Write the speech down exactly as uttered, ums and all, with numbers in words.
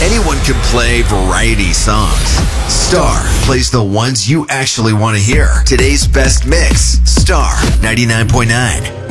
anyone can play variety songs. Star plays the ones you actually want to hear. Today's best mix, Star ninety-nine point nine.